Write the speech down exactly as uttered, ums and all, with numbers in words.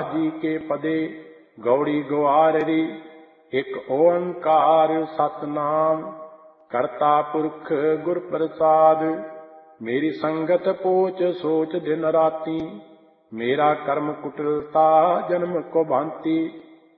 जी के पदे गौड़ी गवाररी। एक ओंकार सतनाम करता पुरख गुर प्रसाद। मेरी संगत पोच सोच दिन राती, मेरा कर्म कुटिलता जन्म को भांति।